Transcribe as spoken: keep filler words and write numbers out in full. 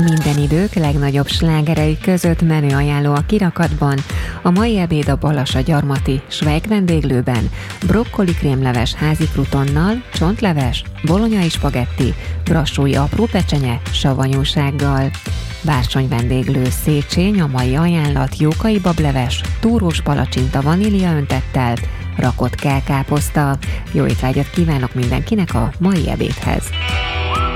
Minden idők legnagyobb slágerei között menü ajánló a kirakatban. A mai ebéd a Balassa Gyarmati Schweig vendéglőben brokkoli krémleves házi krutonnal, csontleves, bolonyai spagetti, brassói apró pecsenye savanyúsággal. Bársony vendéglő Széchenyi, a mai ajánlat jókai bableves, túrós palacsinta vanília öntettel, rakott kelkáposzta. Jó étvágyat kívánok mindenkinek a mai ebédhez!